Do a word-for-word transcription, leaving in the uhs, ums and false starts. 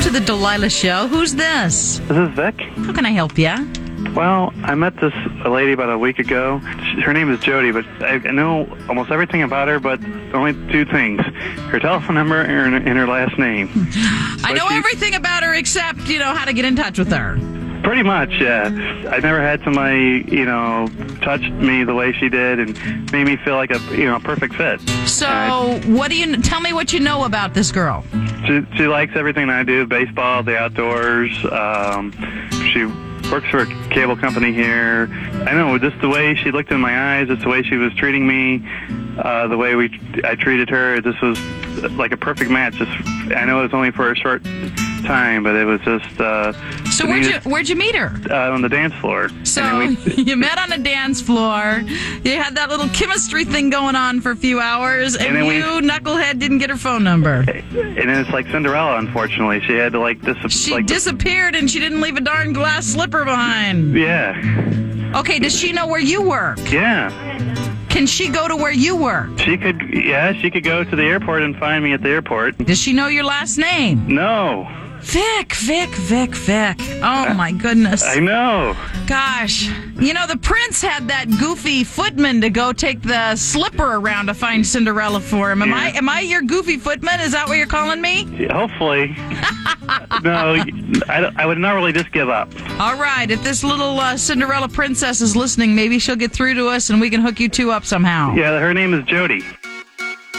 to the Delilah Show. Who's this? This is Vic. How can I help you? Well, I met this lady about a week ago. She, her name is Jody, but I, I know almost everything about her, but only two things. Her telephone number and her, and her last name. I But know she- everything about her except, you know, how to get in touch with her. Pretty much, yeah. I never had somebody, you know, touch me the way she did and made me feel like a, you know, a perfect fit. So, And what do you tell me what you know about this girl? she, she likes everything I do, baseball, the outdoors. Um, she works for a cable company here. I know, just the way she looked in my eyes, just the way she was treating me, uh, the way we I treated her. This was like a perfect match. Just, I know it was only for a short time, but it was just. Uh, So to me, where'd you just, where'd you meet her? uh, on the dance floor. So And then we, you met on a dance floor. You had that little chemistry thing going on for a few hours, and, And then we- you, knucklehead, didn't get her phone number. and then it's like Cinderella. Unfortunately, she had to like dis. She like, disappeared, and she didn't leave a darn glass slipper behind. Yeah, Okay, does she know where you work? yeah. Can she go to where you work? She could. Yeah, she could go to the airport and find me at the airport. Does she know your last name? No, Vic, Vic, Vic, Vic. Oh, my goodness. I know. Gosh. You know, the prince had that goofy footman to go take the slipper around to find Cinderella for him. Am Yeah. I am I your goofy footman? Is that what you're calling me? Hopefully. No, I, don't- I would normally just give up. All right. If this little uh, Cinderella princess is listening, maybe she'll get through to us and we can hook you two up somehow. Yeah, her name is Jody.